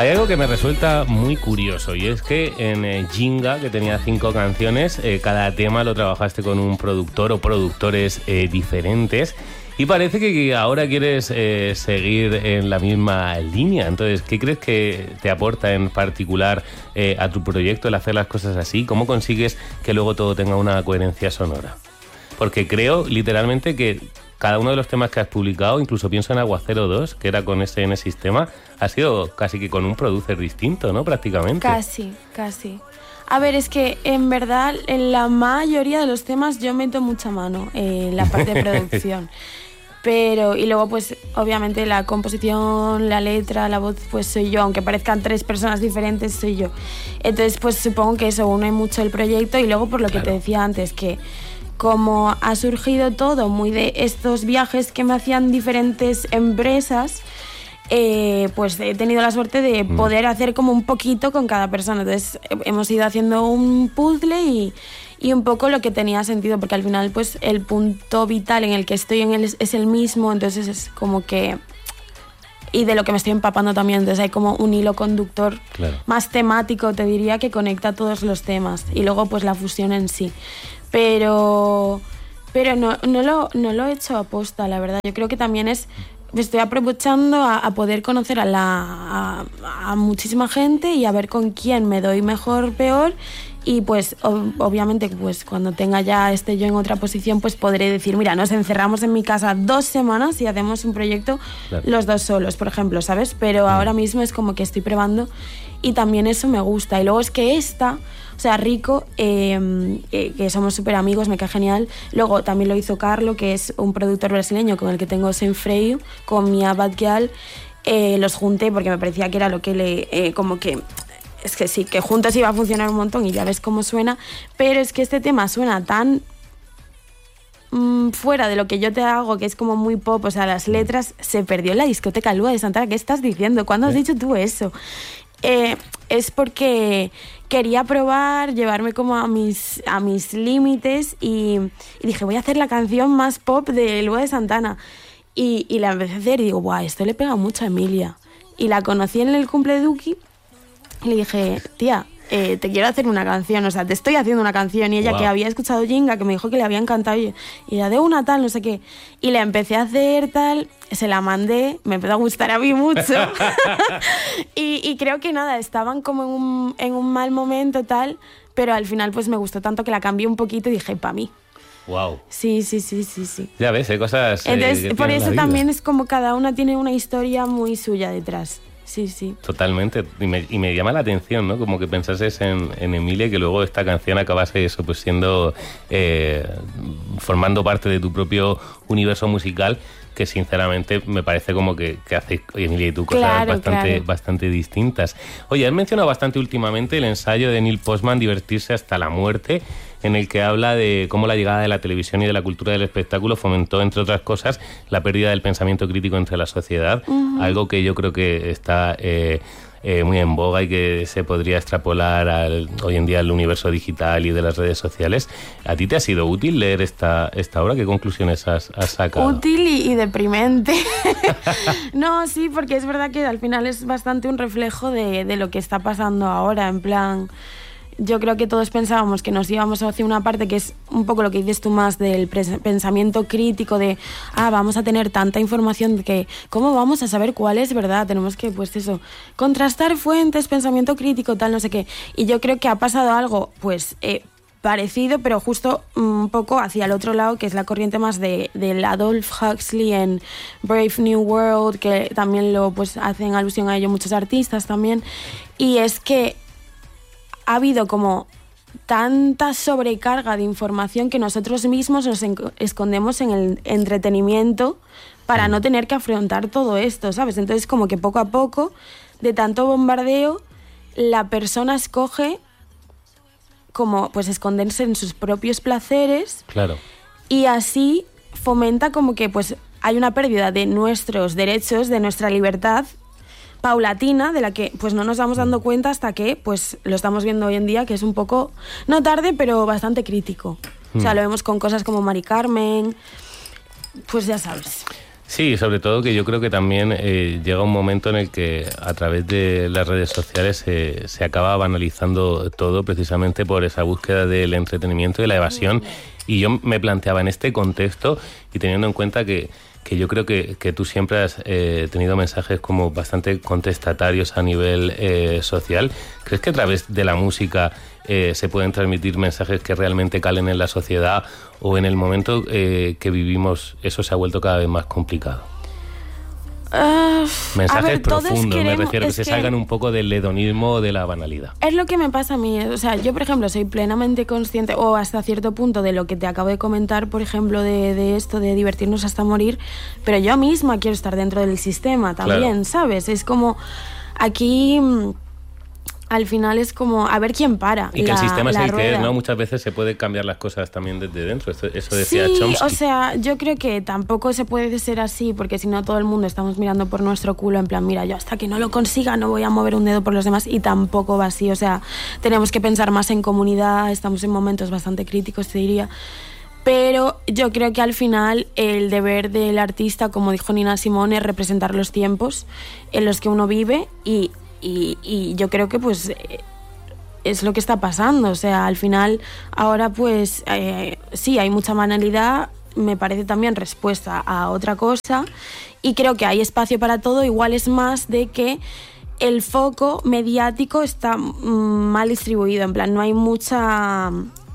Hay algo que me resulta muy curioso y es que en Jinga, que tenía 5 canciones, cada tema lo trabajaste con un productor o productores diferentes y parece que ahora quieres seguir en la misma línea. Entonces, ¿qué crees que te aporta en particular a tu proyecto el hacer las cosas así? ¿Cómo consigues que luego todo tenga una coherencia sonora? Porque creo literalmente que cada uno de los temas que has publicado, incluso pienso en Aguacero 2, que era con ese sistema, ha sido casi que con un producer distinto, ¿no? Prácticamente. Casi. A ver, es que en verdad en la mayoría de los temas yo meto mucha mano en la parte de producción. Pero, y luego pues obviamente la composición, la letra, la voz, pues soy yo, aunque parezcan 3 personas diferentes, soy yo. Entonces pues supongo que eso une mucho el proyecto y luego por lo que te decía antes, que como ha surgido todo muy de estos viajes que me hacían diferentes empresas, pues he tenido la suerte de poder hacer como un poquito con cada persona. Entonces hemos ido haciendo un puzzle y un poco lo que tenía sentido, porque al final pues el punto vital en el que estoy es el mismo, entonces es como que... Y de lo que me estoy empapando también, entonces hay como un hilo conductor más temático, te diría, que conecta todos los temas. Y luego pues la fusión en sí. Pero no lo he hecho aposta, la verdad. Yo creo que también me estoy aprovechando a poder conocer a muchísima gente y a ver con quién me doy mejor, peor. Y pues obviamente pues cuando esté yo en otra posición, pues podré decir, mira, nos encerramos en mi casa 2 semanas y hacemos un proyecto los 2 solos, por ejemplo, ¿sabes? Pero ahora mismo es como que estoy probando y también eso me gusta. Y luego es que o sea, Rico, que somos súper amigos, me cae genial. Luego también lo hizo Carlo, que es un productor brasileño con el que tengo Sem Freio, con Mia Badgial. Los junté porque me parecía que era lo que como que... Es que sí, que juntos iba a funcionar un montón y ya ves cómo suena, pero es que este tema suena tan fuera de lo que yo te hago, que es como muy pop, o sea, las letras se perdió en la discoteca Lua de Santana. ¿Qué estás diciendo? ¿Cuándo has dicho tú eso? Es porque quería probar, llevarme como a mis límites y dije, voy a hacer la canción más pop de Lua de Santana. Y la empecé a hacer y digo, guau, esto le pega mucho a Emilia. Y la conocí en el cumple de Duki y le dije, tía, te quiero hacer una canción, o sea, te estoy haciendo una canción. Y ella, que había escuchado Jinga, que me dijo que le había encantado, y era de una tal, no sé qué. Y la empecé a hacer tal, se la mandé, me empezó a gustar a mí mucho. y creo que nada, estaban como en un mal momento tal, pero al final pues me gustó tanto que la cambié un poquito y dije, pa' mí. Wow. Sí. Ya ves, hay cosas... Entonces, por eso también es como cada una tiene una historia muy suya detrás. Sí. Totalmente. Y me llama la atención, ¿no? Como que pensases en Emilia y que luego esta canción acabase eso, pues siendo... formando parte de tu propio universo musical, que sinceramente me parece como que hacéis Emilia y tú cosas bastante distintas. Oye, has mencionado bastante últimamente el ensayo de Neil Postman, Divertirse hasta la muerte, en el que habla de cómo la llegada de la televisión y de la cultura del espectáculo fomentó, entre otras cosas, la pérdida del pensamiento crítico entre la sociedad, algo que yo creo que está muy en boga y que se podría extrapolar hoy en día al universo digital y de las redes sociales. ¿A ti te ha sido útil leer esta obra? ¿Qué conclusiones has sacado? Útil y deprimente. No, sí, porque es verdad que al final es bastante un reflejo de lo que está pasando ahora, en plan... Yo creo que todos pensábamos que nos íbamos hacia una parte que es un poco lo que dices tú más del pensamiento crítico de vamos a tener tanta información que ¿cómo vamos a saber cuál es verdad? Tenemos que, pues eso, contrastar fuentes, pensamiento crítico, tal, no sé qué. Y yo creo que ha pasado algo, pues... parecido, pero justo un poco hacia el otro lado, que es la corriente más del Adolf Huxley en Brave New World, que también pues hacen alusión a ello muchos artistas también. Y es que ha habido como tanta sobrecarga de información que nosotros mismos nos escondemos en el entretenimiento para no tener que afrontar todo esto, ¿sabes? Entonces como que poco a poco, de tanto bombardeo, la persona escoge como pues esconderse en sus propios placeres. Claro. Y así fomenta como que pues hay una pérdida de nuestros derechos, de nuestra libertad paulatina, de la que pues no nos vamos dando cuenta hasta que pues lo estamos viendo hoy en día, que es un poco, no tarde, pero bastante crítico. O sea, lo vemos con cosas como Mari Carmen, pues ya sabes. Sí, sobre todo que yo creo que también llega un momento en el que a través de las redes sociales se acaba banalizando todo precisamente por esa búsqueda del entretenimiento y de la evasión. Y yo me planteaba en este contexto y teniendo en cuenta que yo creo que tú siempre has tenido mensajes como bastante contestatarios a nivel social. ¿Crees que a través de la música se pueden transmitir mensajes que realmente calen en la sociedad, o en el momento que vivimos eso se ha vuelto cada vez más complicado? Mensajes profundos, me refiero, que se salgan un poco del hedonismo o de la banalidad. Es lo que me pasa a mí. O sea, yo, por ejemplo, soy plenamente consciente, o hasta cierto punto, de lo que te acabo de comentar, por ejemplo, de esto de divertirnos hasta morir, pero yo misma quiero estar dentro del sistema también, claro. ¿Sabes? Es como aquí... Al final es como a ver quién para. Y que el sistema es el que es, ¿no? Muchas veces se puede cambiar las cosas también desde dentro. Eso decía Chomsky. Sí, o sea, yo creo que tampoco se puede ser así, porque si no todo el mundo estamos mirando por nuestro culo en plan, mira, yo hasta que no lo consiga no voy a mover un dedo por los demás, y tampoco va así. O sea, tenemos que pensar más en comunidad, estamos en momentos bastante críticos, te diría. Pero yo creo que al final el deber del artista, como dijo Nina Simone, es representar los tiempos en los que uno vive, y yo creo que pues es lo que está pasando. O sea, al final ahora pues sí, hay mucha banalidad, me parece también respuesta a otra cosa, y creo que hay espacio para todo. Igual es más de que el foco mediático está mal distribuido, en plan no hay mucha...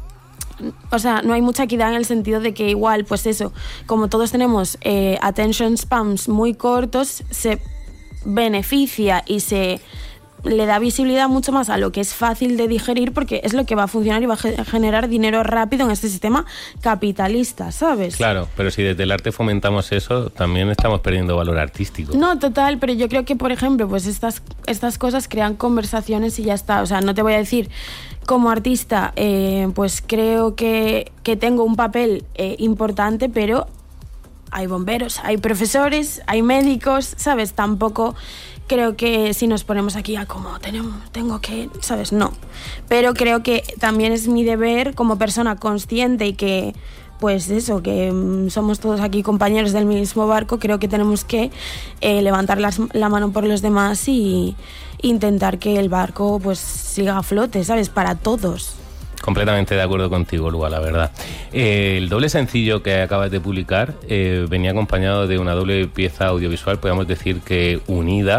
O sea, no hay mucha equidad en el sentido de que igual, pues eso, como todos tenemos attention spans muy cortos, se beneficia y se le da visibilidad mucho más a lo que es fácil de digerir, porque es lo que va a funcionar y va a generar dinero rápido en este sistema capitalista, ¿sabes? Claro, pero si desde el arte fomentamos eso, también estamos perdiendo valor artístico. No, total, pero yo creo que, por ejemplo, pues estas cosas crean conversaciones y ya está. O sea, no te voy a decir como artista, pues creo que tengo un papel importante, pero hay bomberos, hay profesores, hay médicos, ¿sabes? Tampoco creo que si nos ponemos aquí a como tengo que, ¿sabes? No. Pero creo que también es mi deber como persona consciente y que, pues eso, que somos todos aquí compañeros del mismo barco, creo que tenemos que levantar la mano por los demás y intentar que el barco pues siga a flote, ¿sabes? Para todos. Completamente de acuerdo contigo, Lua, la verdad. El doble sencillo que acabas de publicar venía acompañado de una doble pieza audiovisual, podríamos decir que unida,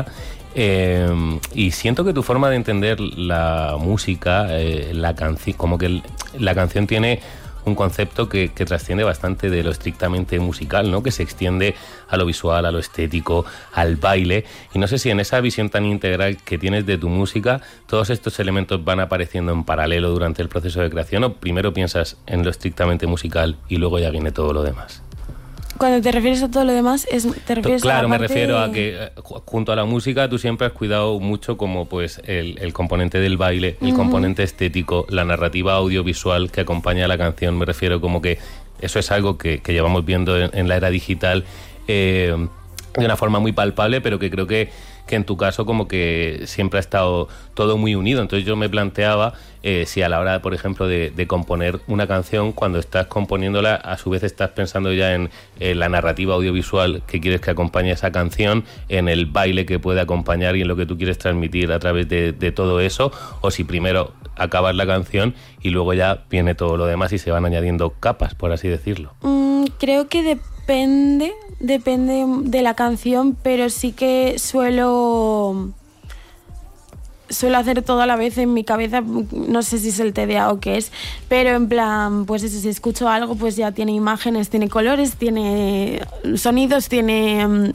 y siento que tu forma de entender la música, la canción, como que la canción tiene un concepto que trasciende bastante de lo estrictamente musical, ¿no? Que se extiende a lo visual, a lo estético, al baile. Y no sé si en esa visión tan integral que tienes de tu música, todos estos elementos van apareciendo en paralelo durante el proceso de creación, o primero piensas en lo estrictamente musical y luego ya viene todo lo demás. Cuando te refieres a todo lo demás, ¿te refieres claro, a la parte? Me refiero a que junto a la música tú siempre has cuidado mucho como pues el componente del baile, el componente estético, la narrativa audiovisual que acompaña a la canción. Me refiero como que eso es algo que llevamos viendo en la era digital de una forma muy palpable, pero que creo que en tu caso como que siempre ha estado todo muy unido. Entonces yo me planteaba si a la hora, por ejemplo, de componer una canción, cuando estás componiéndola, a su vez estás pensando ya en la narrativa audiovisual que quieres que acompañe esa canción, en el baile que puede acompañar y en lo que tú quieres transmitir a través de todo eso, o si primero acabas la canción y luego ya viene todo lo demás y se van añadiendo capas, por así decirlo. Creo que depende de la canción, pero sí que suelo hacer todo a la vez en mi cabeza. No sé si es el TDA o qué es, pero en plan, pues eso, si escucho algo, pues ya tiene imágenes, tiene colores, tiene sonidos, tiene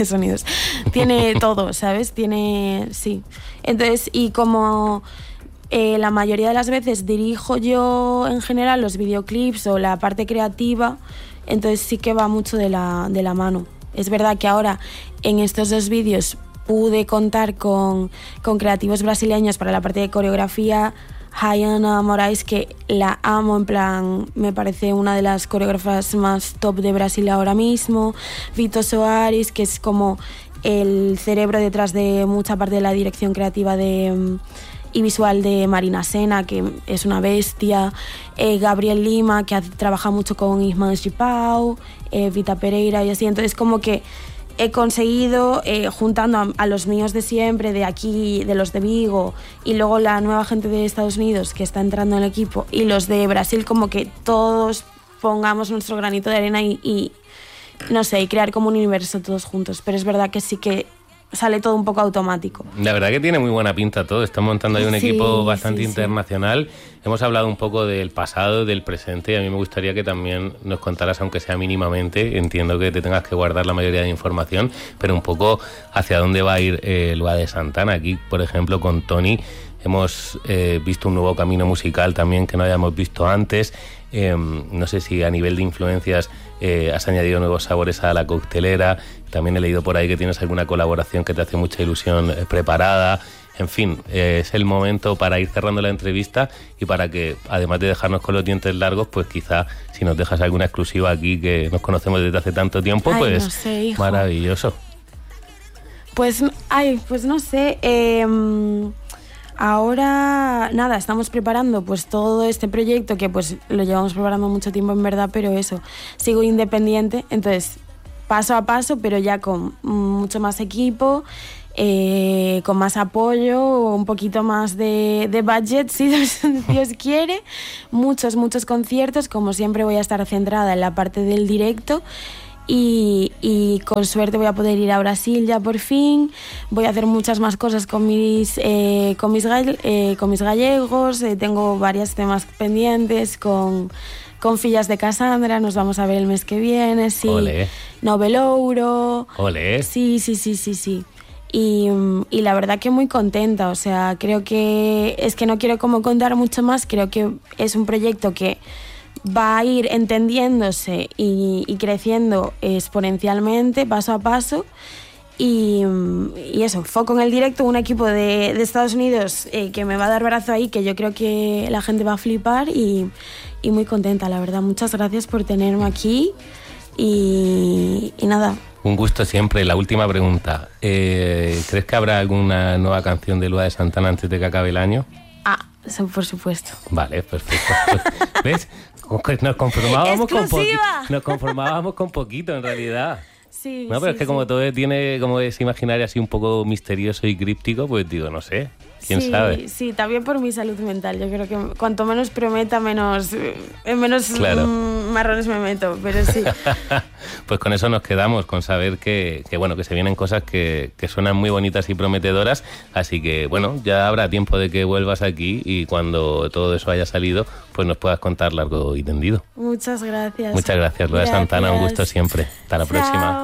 todo, ¿sabes? Sí. Entonces, y como la mayoría de las veces dirijo yo en general los videoclips o la parte creativa, entonces sí que va mucho de la mano. Es verdad que ahora en estos dos vídeos pude contar con creativos brasileños para la parte de coreografía. Hayana Moraes, que la amo, en plan, me parece una de las coreógrafas más top de Brasil ahora mismo. Vito Soares, que es como el cerebro detrás de mucha parte de la dirección creativa y visual de Marina Sena, que es una bestia, Gabriel Lima, que trabaja mucho con Ismael Chipau, Vita Pereira y así. Entonces como que he conseguido, juntando a los míos de siempre, de aquí, de los de Vigo, y luego la nueva gente de Estados Unidos que está entrando en el equipo, y los de Brasil, como que todos pongamos nuestro granito de arena y no sé, y crear como un universo todos juntos. Pero es verdad que sí que sale todo un poco automático. La verdad que tiene muy buena pinta todo. Estamos montando ahí un equipo bastante internacional. Hemos hablado un poco del pasado, del presente, y a mí me gustaría que también nos contaras, aunque sea mínimamente, entiendo que te tengas que guardar la mayoría de información, pero un poco hacia dónde va a ir el Lua de Santana. Aquí, por ejemplo, con Toni hemos visto un nuevo camino musical también que no habíamos visto antes. No sé si a nivel de influencias has añadido nuevos sabores a la coctelera. También he leído por ahí que tienes alguna colaboración que te hace mucha ilusión preparada. En fin, es el momento para ir cerrando la entrevista y para que, además de dejarnos con los dientes largos, pues quizá si nos dejas alguna exclusiva aquí, que nos conocemos desde hace tanto tiempo, pues no sé, hijo. Maravilloso. Pues no sé. Ahora, nada, estamos preparando pues todo este proyecto que pues lo llevamos preparando mucho tiempo en verdad, pero eso, sigo independiente, entonces paso a paso, pero ya con mucho más equipo, con más apoyo, un poquito más de budget, si Dios quiere, muchos conciertos, como siempre voy a estar centrada en la parte del directo. Y con suerte voy a poder ir a Brasil ya por fin. Voy a hacer muchas más cosas con mis gallegos. Tengo varios temas pendientes con Fillas de Cassandra. Nos vamos a ver el mes que viene. Sí. Olé. Novelouro. Olé. Sí. Y la verdad que muy contenta. O sea, creo que es que no quiero como contar mucho más. Creo que es un proyecto que va a ir entendiéndose y creciendo exponencialmente, paso a paso. Y eso, foco en el directo, un equipo de Estados Unidos que me va a dar brazo ahí, que yo creo que la gente va a flipar y muy contenta, la verdad. Muchas gracias por tenerme aquí y nada. Un gusto siempre. La última pregunta. ¿Crees que habrá alguna nueva canción de Lua de Santana antes de que acabe el año? Eso por supuesto. Vale, perfecto. ¿Ves? Nos conformábamos con poquito en realidad. Sí, no, pero es que como todo tiene como ese imaginario así un poco misterioso y críptico, pues digo, no sé, quién sabe. Sí, también por mi salud mental. Yo creo que cuanto menos prometa, menos claro. Marrones me meto, pero sí. Pues con eso nos quedamos, con saber que bueno, que se vienen cosas que suenan muy bonitas y prometedoras, así que bueno, ya habrá tiempo de que vuelvas aquí y cuando todo eso haya salido, pues nos puedas contar largo y tendido. Muchas gracias. Muchas gracias, Lua de Santana, un gusto siempre. Hasta la próxima.